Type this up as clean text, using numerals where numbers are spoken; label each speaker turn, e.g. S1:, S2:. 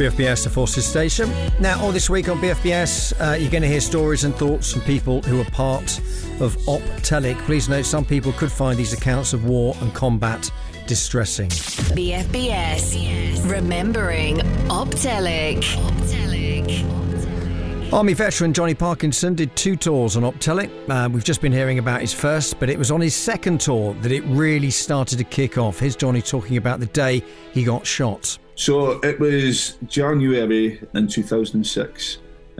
S1: BFBS, the Forces Station. Now, all this week on BFBS, you're going to hear stories and thoughts from people who are part of Op Telic. Please note, some people could find these accounts of war and combat distressing.
S2: BFBS, remembering Op Telic.
S1: Army veteran Johnny Parkinson did 2 tours on Op Telic. We've just been hearing about his first, but it was on his second tour that it really started to kick off. Here's Johnny talking about the day he got shot.
S3: So it was January in 2006.